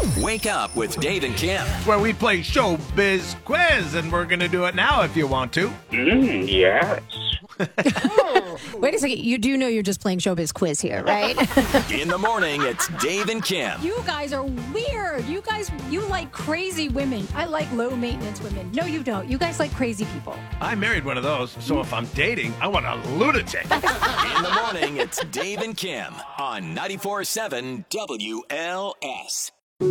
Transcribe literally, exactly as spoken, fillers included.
Wake up with Dave and Kim. Where we play Showbiz Quiz, and we're going to do it now if you want to. Mm, yes. Wait a second. You do know you're just playing Showbiz Quiz here, right? In the morning, it's Dave and Kim. You guys are weird. You guys, you like crazy women. I like low maintenance women. No, you don't. You guys like crazy people. I married one of those, so if I'm dating, I want a lunatic. In the morning, it's Dave and Kim on ninety-four point seven W L S.